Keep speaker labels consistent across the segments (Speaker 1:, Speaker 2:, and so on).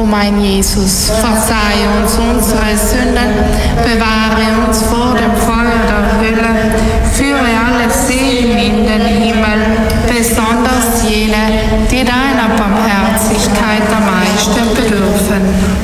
Speaker 1: mein Jesus, verzeih uns unsere Sünden, bewahre uns vor dem Feuer der Hölle, führe alle Seelen in den Himmel, besonders jene, die deiner Barmherzigkeit am meisten bedürfen.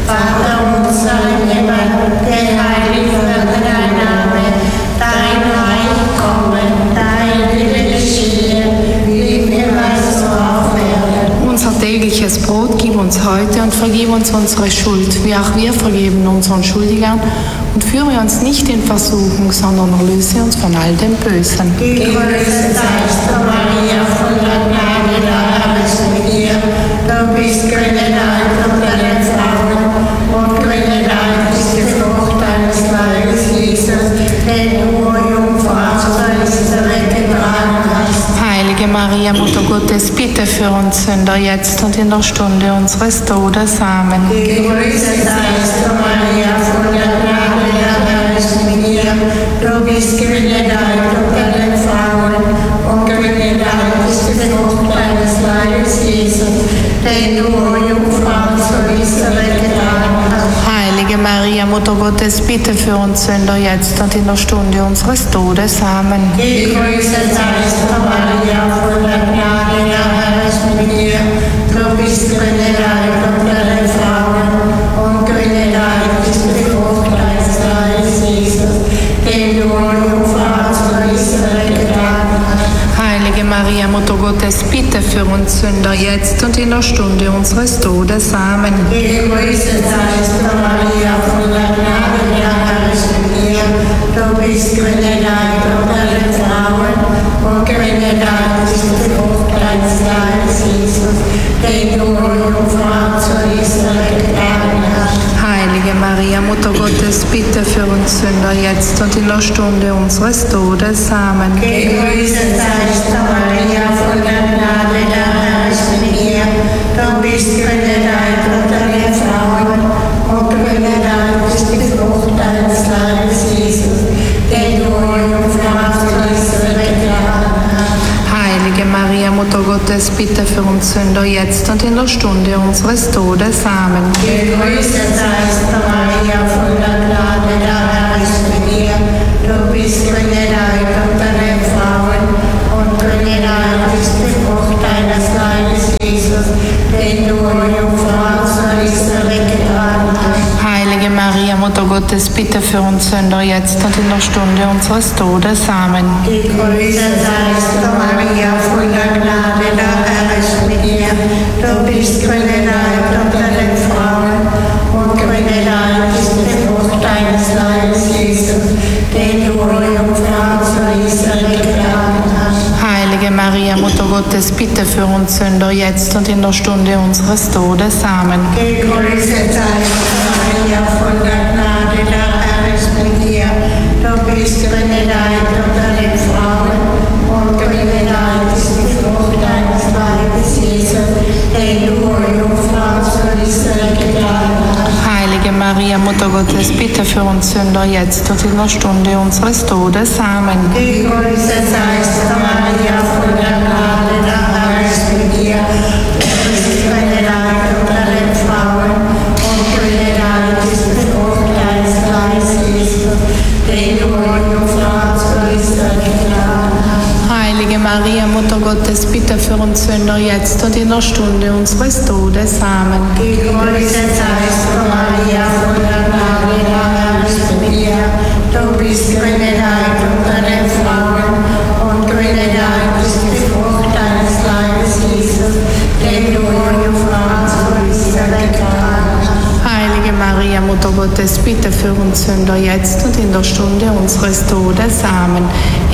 Speaker 2: Vater unser im Himmel, geheiligt werde dein Name, dein Reich komme, dein Wille geschehe, wie im Himmel so auf Erden.
Speaker 1: Unser tägliches Brot gib uns heute und vergib uns unsere Schuld, wie auch wir vergeben unseren Schuldigern. Und führe uns nicht in Versuchung, sondern erlöse uns von all dem Bösen.
Speaker 2: Gegrüßet seist du, Maria, voll der Gnade, der Herr ist mit dir. Du bist gebenedeit unter den Frauen, und gebenedeit ist die Frucht deines Leibes, Jesus, den du, o Jungfrau, aus der weggetragen hast.
Speaker 1: Heilige Maria, Mutter Gottes, bitte für uns Sünder, jetzt und in der Stunde unseres Todes. Amen.
Speaker 2: Gegrüßet seist du, Maria, voll der Gnade, der Herr ist mit dir. Du bist gebenedeit unter den Frauen, und gebenedeit ist die Frucht deines Leibes, Jesus, den du, o Jungfrau, aus der weggetragen hast.
Speaker 1: Heilige Maria, Mutter Gottes, bitte für uns Sünder, jetzt und in der Stunde unseres Todes. Amen.
Speaker 2: Gegrüßet seist du, Maria, voll der Gnade, der Herr ist mit dir. Du bist gebenedeit unter den Frauen, und gebenedeit ist die Frucht deines Leibes, Jesus, den du, o Jungfrau, aus der weggetragen hast.
Speaker 1: Heilige Maria, Mutter Gottes, bitte für uns Sünder, jetzt und in der Stunde unseres Todes. Amen.
Speaker 2: Gegrüßet seist du, Maria, voll der Gnade, der Herr ist mit dir. Du bist gebenedeit unter den Frauen, und gebenedeit ist die Frucht deines Leibes, Jesus, den du, o Jungfrau, zur Israel getragen hast.
Speaker 1: Heilige Maria, Mutter Gottes, bitte für uns Sünder, jetzt und in der Stunde unseres Todes. Amen.
Speaker 2: Gegrüßet seist du, Maria, voll der Gnade, der Herr ist mit dir. Du bist gebenedeit unter den Frauen, und gebenedeit ist die Frucht deines Leibes, Jesus, den du, o Jungfrau, zur Israel getragen hast.
Speaker 1: Heilige Maria, Mutter Gottes, bitte für uns Sünder, jetzt und in der Stunde unseres Todes. Amen.
Speaker 2: Gegrüßet seist du, Maria, voll der Gnade, der Herr ist mit dir. Du bist gebenedeit unter den Frauen, und gebenedeit ist die Frucht deines Leibes, Jesus, den du, o Jungfrau, zur Israel weggetragen hast.
Speaker 1: Heilige Maria, Mutter Gottes, bitte für uns Sünder, jetzt und in der Stunde unseres Todes. Amen.
Speaker 2: Gegrüßet seist du, Maria, voll der Gnade, der Herr ist mit dir. Du bist gebenedeit unter den Frauen, und gebenedeit ist die Frucht deines Leibes, Jesus, den du, o Jungfrau, zur Israel getragen hast.
Speaker 1: Heilige Maria, Mutter Gottes, bitte für uns Sünder, jetzt und in der Stunde unseres Todes. Amen.
Speaker 2: Gegrüßet seist du, Maria, voll der Gnade, der Herr ist mit dir. Du bist gebenedeit unter den Frauen, und gebenedeit ist die Frucht deines Leibes, Jesus, den du, o Jungfrau, zur Israel getragen hast.
Speaker 1: Heilige Maria, Mutter Gottes, bitte für uns Sünder, jetzt und in der Stunde unseres Todes. Amen.
Speaker 2: Gegrüßet seist du, Maria, voll der Gnade, der Herr ist mit dir. Du bist gebenedeit unter den Frauen, und gebenedeit ist die Frucht deines Leibes, Jesus, den du, o Jungfrau, zur Israel getragen hast.
Speaker 1: Heilige Maria, Mutter Gottes, bitte für uns Sünder, jetzt und in der Stunde unseres Todes. Amen.
Speaker 2: Gegrüßet seist du, Maria, voll der Gnade, der Herr ist mit dir. Du bist gebenedeit unter den Frauen, und gebenedeit ist die Frucht deines Leibes, Jesus, den du, o Jungfrau, zur Israel getragen hast.
Speaker 1: Heilige Maria, Mutter Gottes, bitte für uns Sünder, jetzt und in der Stunde unseres Todes. Amen.